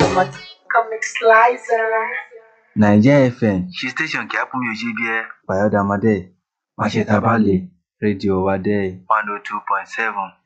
Comic Slicer. Nigeria FM She station ki apu mi o ṣe bí ẹ. Bayodamade Mashetabale Radio Wade 102.7.